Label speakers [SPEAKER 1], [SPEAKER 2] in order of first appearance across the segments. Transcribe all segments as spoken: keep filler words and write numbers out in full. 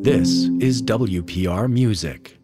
[SPEAKER 1] This is W P R Music.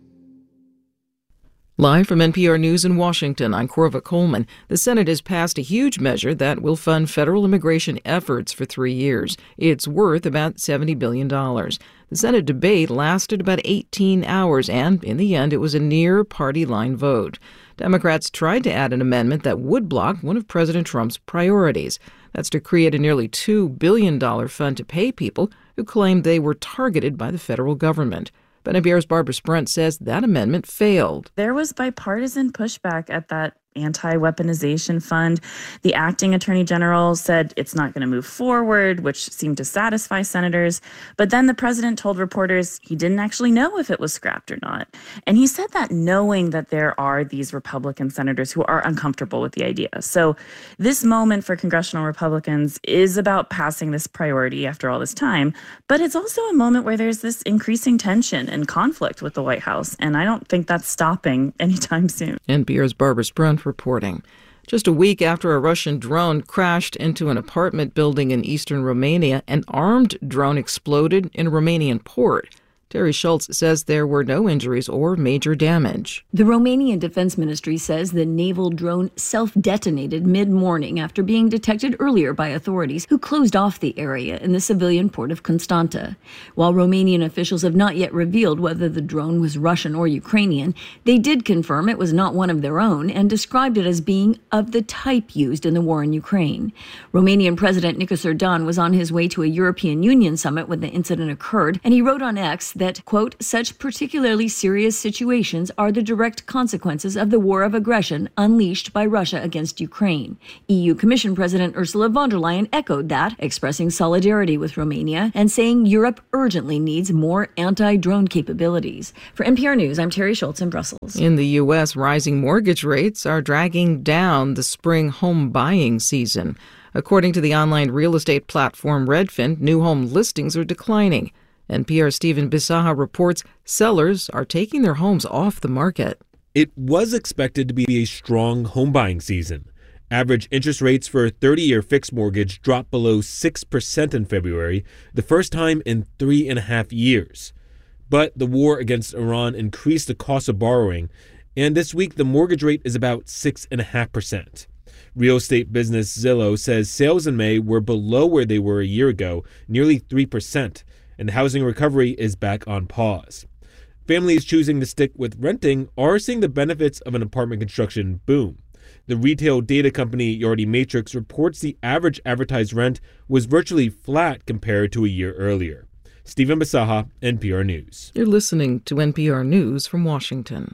[SPEAKER 2] Live from N P R News in Washington, I'm Corva Coleman. The Senate has passed a huge measure that will fund federal immigration efforts for three years. It's worth about seventy billion dollars. The Senate debate lasted about eighteen hours, and in the end, it was a near party line vote. Democrats tried to add an amendment that would block one of President Trump's priorities. That's to create a nearly two billion dollars fund to pay people who claimed they were targeted by the federal government. But N P R's Barbara Sprent says that amendment failed.
[SPEAKER 3] There was bipartisan pushback at that anti-weaponization fund. The acting attorney general said it's not going to move forward, which seemed to satisfy senators. But then the president told reporters he didn't actually know if it was scrapped or not. And he said that knowing that there are these Republican senators who are uncomfortable with the idea. So this moment for congressional Republicans is about passing this priority after all this time. But it's also a moment where there's this increasing tension and conflict with the White House. And I don't think that's stopping anytime soon.
[SPEAKER 2] N P R's Barbara Sprent reporting. Just a week after a Russian drone crashed into an apartment building in eastern Romania, an armed drone exploded in a Romanian port. Terry Schultz says there were no injuries or major damage.
[SPEAKER 4] The Romanian Defense Ministry says the naval drone self-detonated mid-morning after being detected earlier by authorities who closed off the area in the civilian port of Constanta. While Romanian officials have not yet revealed whether the drone was Russian or Ukrainian, they did confirm it was not one of their own and described it as being of the type used in the war in Ukraine. Romanian President Nicos Erdogan was on his way to a European Union summit when the incident occurred, and he wrote on X that, quote, such particularly serious situations are the direct consequences of the war of aggression unleashed by Russia against Ukraine. E U Commission President Ursula von der Leyen echoed that, expressing solidarity with Romania and saying Europe urgently needs more anti-drone capabilities. For N P R News, I'm Terry Schultz in Brussels.
[SPEAKER 2] In the U S, rising mortgage rates are dragging down the spring home buying season. According to the online real estate platform Redfin, new home listings are declining. N P R's Stephen Bisaha reports sellers are taking their homes off the market.
[SPEAKER 5] It was expected to be a strong home buying season. Average interest rates for a thirty-year fixed mortgage dropped below six percent in February, the first time in three and a half years. But the war against Iran increased the cost of borrowing, and this week the mortgage rate is about six point five percent. Real estate business Zillow says sales in May were below where they were a year ago, nearly three percent. And the housing recovery is back on pause. Families choosing to stick with renting are seeing the benefits of an apartment construction boom. The retail data company Yardi Matrix reports the average advertised rent was virtually flat compared to a year earlier. Stephen Bisaha, N P R News.
[SPEAKER 2] You're listening to N P R News from Washington.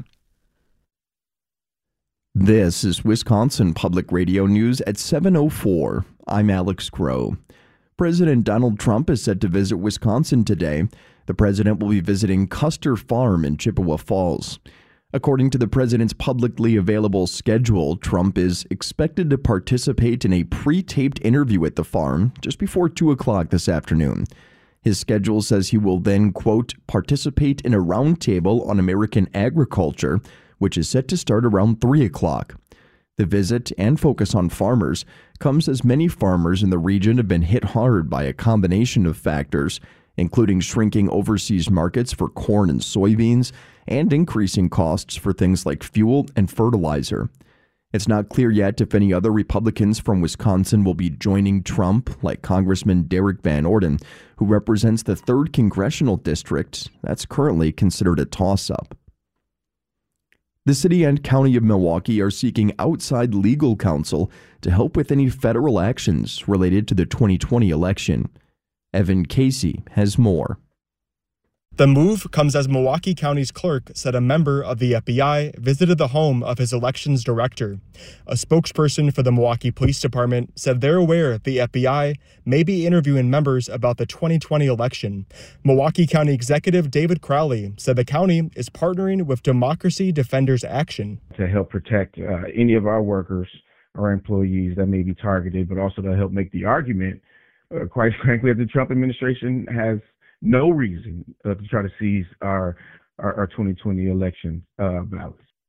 [SPEAKER 6] This is Wisconsin Public Radio News at seven oh four. I'm Alex Crow. President Donald Trump is set to visit Wisconsin today. The president will be visiting Custer Farm in Chippewa Falls. According to the president's publicly available schedule, Trump is expected to participate in a pre-taped interview at the farm just before two o'clock this afternoon. His schedule says he will then, quote, participate in a roundtable on American agriculture, which is set to start around three o'clock. The visit and focus on farmers comes as many farmers in the region have been hit hard by a combination of factors, including shrinking overseas markets for corn and soybeans and increasing costs for things like fuel and fertilizer. It's not clear yet if any other Republicans from Wisconsin will be joining Trump, like Congressman Derek Van Orden, who represents the third congressional district. That's currently considered a toss-up. The city and county of Milwaukee are seeking outside legal counsel to help with any federal actions related to the twenty twenty election. Evan Casey has more.
[SPEAKER 7] The move comes as Milwaukee County's clerk said a member of the F B I visited the home of his elections director. A spokesperson for the Milwaukee Police Department said they're aware the F B I may be interviewing members about the twenty twenty election. Milwaukee County Executive David Crowley said the county is partnering with Democracy Defenders Action
[SPEAKER 8] to help protect uh, any of our workers or employees that may be targeted, but also to help make the argument, uh, quite frankly, that the Trump administration has no reason uh, to try to seize our, our, our twenty twenty election uh, ballots.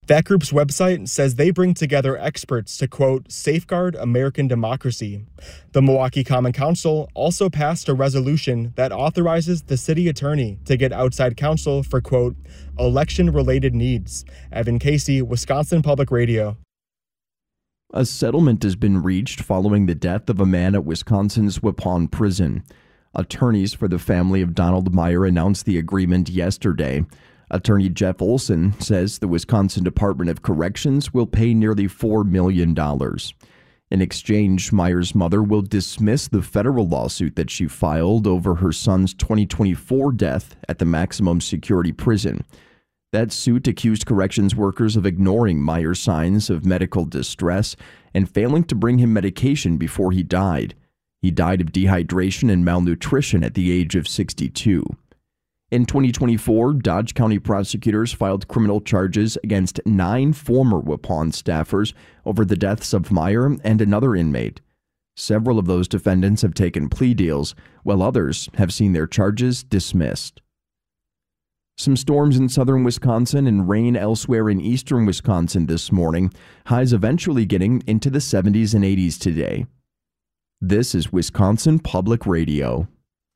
[SPEAKER 7] That group's website says they bring together experts to, quote, safeguard American democracy. The Milwaukee Common Council also passed a resolution that authorizes the city attorney to get outside counsel for, quote, election-related needs. Evan Casey, Wisconsin Public Radio.
[SPEAKER 6] A settlement has been reached following the death of a man at Wisconsin's Waupun prison. Attorneys for the family of Donald Meyer announced the agreement yesterday. Attorney Jeff Olson says the Wisconsin Department of Corrections will pay nearly four million dollars. In exchange, Meyer's mother will dismiss the federal lawsuit that she filed over her son's twenty twenty-four death at the maximum security prison. That suit accused corrections workers of ignoring Meyer's signs of medical distress and failing to bring him medication before he died. He died of dehydration and malnutrition at the age of sixty-two. In twenty twenty-four, Dodge County prosecutors filed criminal charges against nine former Waupun staffers over the deaths of Meyer and another inmate. Several of those defendants have taken plea deals, while others have seen their charges dismissed. Some storms in southern Wisconsin and rain elsewhere in eastern Wisconsin this morning, highs eventually getting into the seventies and eighties today. This is Wisconsin Public Radio.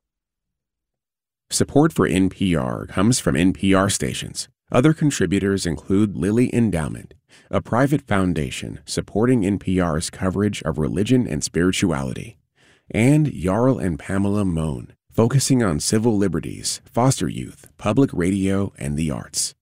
[SPEAKER 9] Support for N P R comes from N P R stations. Other contributors include Lilly Endowment, a private foundation supporting N P R's coverage of religion and spirituality, and Jarl and Pamela Mohn, focusing on civil liberties, foster youth, public radio, and the arts.